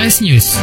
Flash News.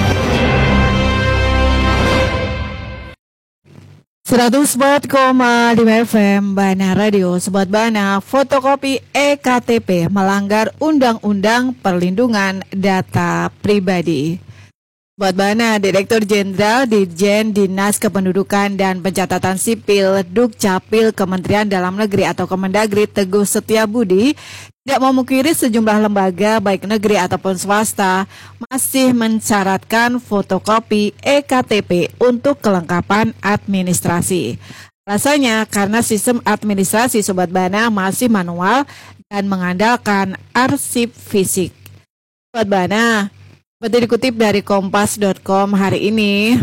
104,5 FM Bana Radio. Sobat Bana, fotokopi EKTP melanggar Undang-Undang Perlindungan Data Pribadi. Sobat Bana, Direktur Jenderal Ditjen Dinas Kependudukan dan Pencatatan Sipil Dukcapil Kementerian Dalam Negeri atau Kemendagri Teguh Setiabudi tidak memungkiri sejumlah lembaga baik negeri ataupun swasta masih mensyaratkan fotokopi EKTP untuk kelengkapan administrasi. Alasannya karena sistem administrasi Sobat Bana masih manual dan mengandalkan arsip fisik. Sobat Bana, seperti dikutip dari kompas.com hari ini,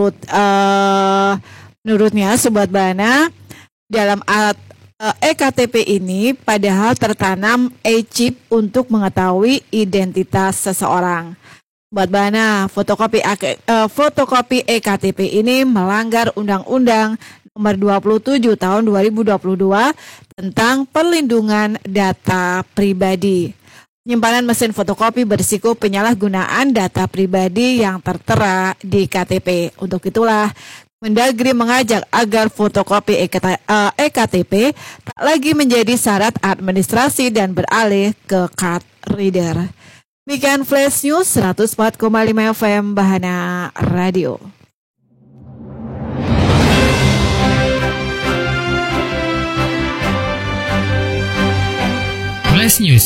menurutnya Sobat Bana, dalam alat EKTP ini padahal tertanam e-chip untuk mengetahui identitas seseorang. Sobat Bana, fotokopi EKTP ini melanggar Undang-Undang Nomor 27 Tahun 2022 tentang Perlindungan Data Pribadi. Penyimpanan mesin fotokopi berisiko penyalahgunaan data pribadi yang tertera di KTP. Untuk itulah Mendagri mengajak agar fotokopi EKTP tak lagi menjadi syarat administrasi dan beralih ke card reader. Demikian Flash News 104,5 FM Bahana Radio. Flash News.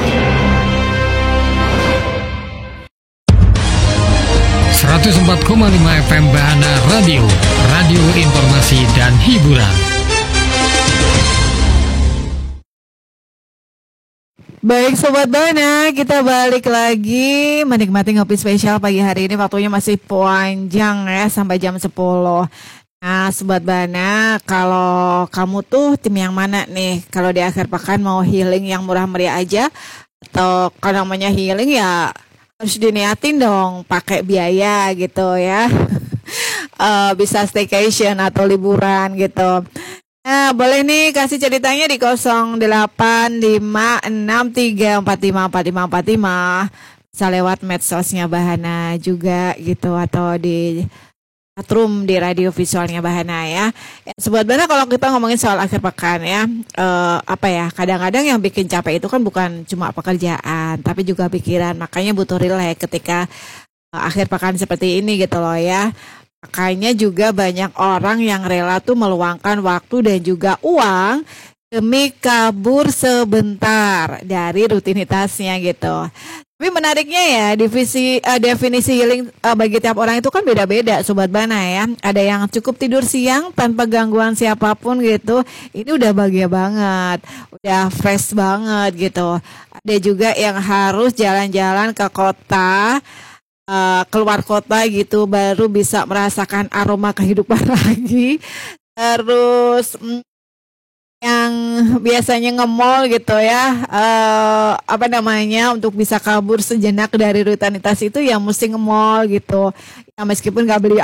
104,5 FM Bahana Radio, radio informasi dan hiburan. Baik Sobat Bana, kita balik lagi menikmati ngopi spesial pagi hari ini. Waktunya masih panjang ya, sampai jam 10. Nah Sobat Bana, kalau kamu tuh tim yang mana nih? Kalau di akhir pekan mau healing yang murah meriah aja, atau kalau namanya healing ya harus diniatin dong pakai biaya gitu ya. Bisa staycation atau liburan gitu. Nah boleh nih kasih ceritanya di 085663454545. Bisa lewat medsosnya Bahana juga gitu, atau di chatroom di radio visualnya Bahana ya. Sobat Bana, kalau kita ngomongin soal akhir pekan ya, kadang-kadang yang bikin capek itu kan bukan cuma pekerjaan, tapi juga pikiran. Makanya butuh relax ketika akhir pekan seperti ini gitu loh ya. Makanya juga banyak orang yang rela tuh meluangkan waktu dan juga uang demi kabur sebentar dari rutinitasnya gitu. Tapi menariknya ya, definisi healing bagi tiap orang itu kan beda-beda Sobat Bana ya. Ada yang cukup tidur siang tanpa gangguan siapapun gitu, ini udah bahagia banget, udah fresh banget gitu. Ada juga yang harus jalan-jalan ke kota, keluar kota gitu, baru bisa merasakan aroma kehidupan lagi. Terus yang biasanya nge-mall gitu ya, untuk bisa kabur sejenak dari rutinitas itu ya mesti nge-mall gitu ya, meskipun gak beli